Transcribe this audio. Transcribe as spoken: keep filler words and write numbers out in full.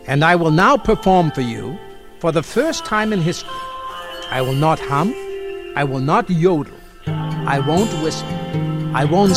And I will now perform for you, for the first time in history. I will not hum, I will not yodel, I won't whistle, I won't